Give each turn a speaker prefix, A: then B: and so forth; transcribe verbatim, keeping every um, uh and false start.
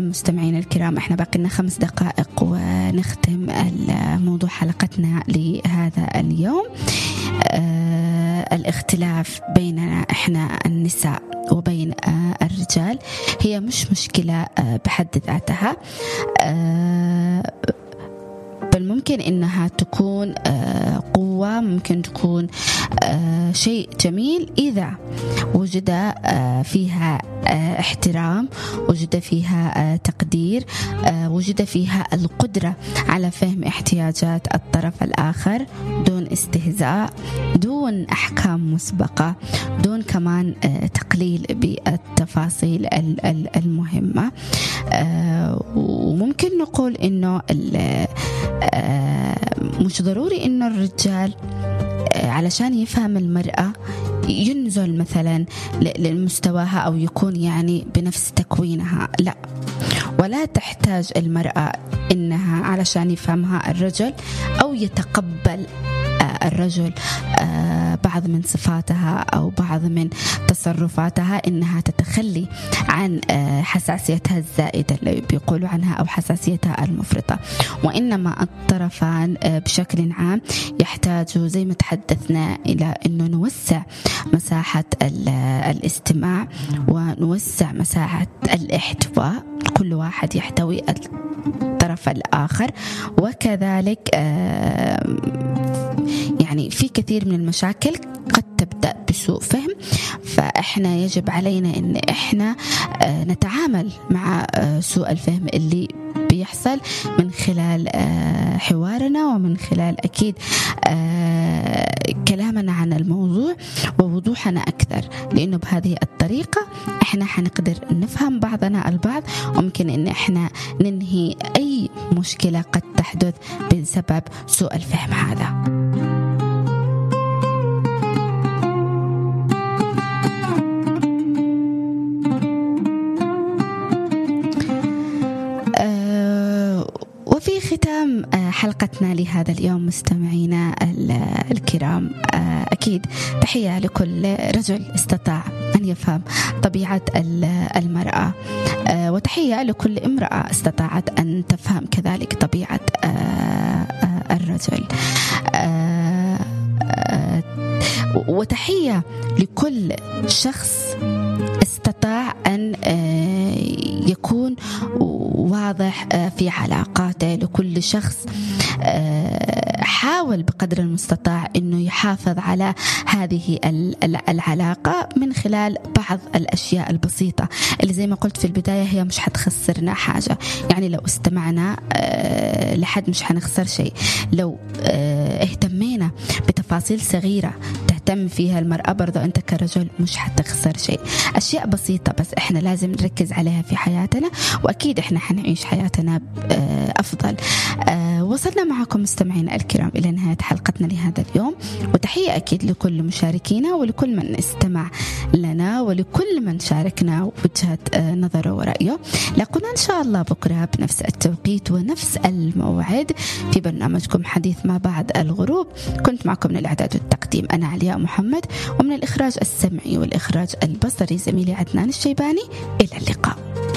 A: مستمعين الكرام، احنا باقي لنا خمس دقائق ونختم الموضوع حلقتنا لهذا اليوم. آه الاختلاف بيننا احنا النساء وبين آه الرجال هي مش مشكلة آه بحد ذاتها، آه بل ممكن إنها تكون آه قوة، ممكن تكون آه شيء جميل إذا وجد آه فيها آه احترام، وجد فيها آه تقدير، آه وجد فيها القدرة على فهم احتياجات الطرف الآخر دون استهزاء، دون أحكام مسبقة، دون كمان آه تقليل بالتفاصيل المهمة. آه وممكن نقول إنه مش ضروري إنه الرجال علشان يفهم المرأة ينزل مثلا لمستواها أو يكون يعني بنفس تكوينها، لا، ولا تحتاج المرأة إنها علشان يفهمها الرجل أو يتقبل الرجل بعض من صفاتها أو بعض من تصرفاتها إنها تتخلي عن حساسيتها الزائدة اللي بيقولوا عنها أو حساسيتها المفرطة، وإنما الطرفان بشكل عام يحتاجوا زي ما تحدثنا إلى إنه نوسع مساحة الاستماع ونوسع مساحة الاحتواء، كل واحد يحتوي الطرف الآخر. وكذلك يعني في كثير من المشاكل قد تبدأ بسوء فهم، فإحنا يجب علينا إن إحنا نتعامل مع سوء الفهم اللي بيحصل من خلال حوارنا ومن خلال أكيد كلامنا عن الموضوع ووضوحنا أكثر، لأنه بهذه الطريقة إحنا حنقدر نفهم بعضنا البعض، وممكن إن إحنا ننهي أي مشكلة قد تحدث بسبب سوء الفهم هذا. وفي ختام حلقتنا لهذا اليوم مستمعينا الكرام، أكيد تحية لكل رجل استطاع أن يفهم طبيعة المرأة، وتحية لكل امرأة استطاعت أن تفهم كذلك طبيعة الرجل، وتحية لكل شخص استطاع أن يكون واضح في علاقاته، لكل شخص حاول بقدر المستطاع أنه يحافظ على هذه العلاقة من خلال بعض الأشياء البسيطة اللي زي ما قلت في البداية هي مش حتخسرنا حاجة. يعني لو استمعنا لحد مش حنخسر شيء، لو اهتمينا بتفاصيل صغيرة تهتم فيها المرأة برضو أنت كرجل مش حتخسر شيء. أشياء بسيطة بس إحنا لازم نركز عليها في حياتنا، وأكيد إحنا حنعيش حياتنا أفضل. وصلنا معكم مستمعين الكرام إلى نهاية حلقتنا لهذا اليوم، وتحية أكيد لكل مشاركينا ولكل من استمع لنا ولكل من شاركنا وجهة نظره ورأيه. لقنا إن شاء الله بكرة بنفس التوقيت ونفس الموعد في برنامجكم حديث ما بعد الغروب. كنت معكم من الإعداد والتقديم أنا علياء محمد، ومن الإخراج السمعي والإخراج البصري زميلي عدنان الشيباني. إلى اللقاء.